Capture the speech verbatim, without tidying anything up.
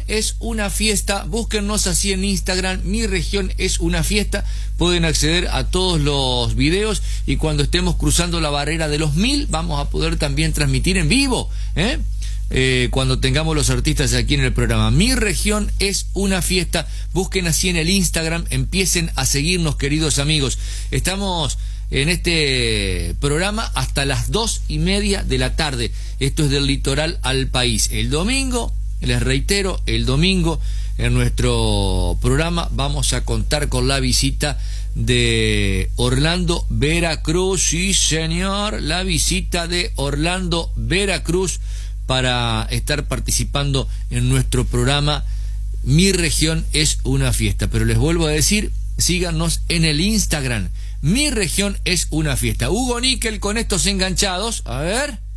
es una fiesta. Búsquennos así en Instagram, Mi Región es una fiesta. Pueden acceder a todos los videos y cuando estemos cruzando la barrera de los mil vamos a poder también transmitir en vivo, ¿eh? Eh, cuando tengamos los artistas aquí en el programa. Mi Región es una fiesta. Busquen así en el Instagram, empiecen a seguirnos, queridos amigos. Estamos en este programa hasta las dos y media de la tarde. Esto es del litoral al país. El domingo, les reitero, el domingo en nuestro programa vamos a contar con la visita de Orlando Veracruz. Sí, señor, la visita de Orlando Veracruz para estar participando en nuestro programa Mi Región es una fiesta. Pero les vuelvo a decir, síganos en el Instagram. Mi Región es una fiesta. Hugo Níquel con estos enganchados. A ver...